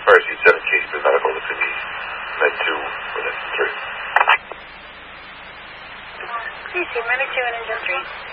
first, you said in case the medical is in the med 2 or med 3. Please see, med 2 and engine 3.